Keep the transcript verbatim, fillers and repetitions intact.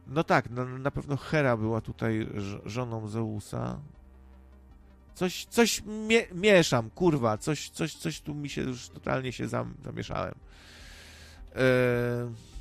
No tak, na, na pewno Hera była tutaj ż- żoną Zeusa. Coś, coś mie- mieszam, kurwa, coś, coś, coś tu mi się już totalnie się zam- zamieszałem. Yy...